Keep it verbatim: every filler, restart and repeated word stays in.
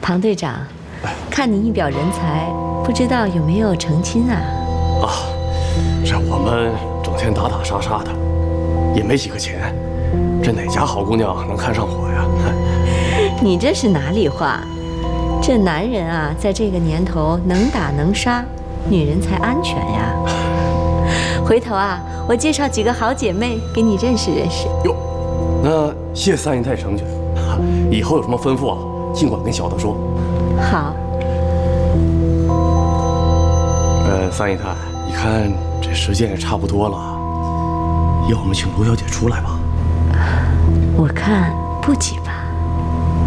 庞队长，看你一表人才，不知道有没有成亲啊？ 啊，这我们整天打打杀杀的，也没几个钱，这哪家好姑娘能看上我呀？ 你这是哪里话？这男人啊，在这个年头能打能杀，女人才安全呀。回头啊，我介绍几个好姐妹给你认识认识。 哟，那谢三姨太成全，以后有什么吩咐啊，尽管跟小的说。 好。 呃，三姨太，你看这时间也差不多了，要我们请卢小姐出来吧？ 我看不急吧。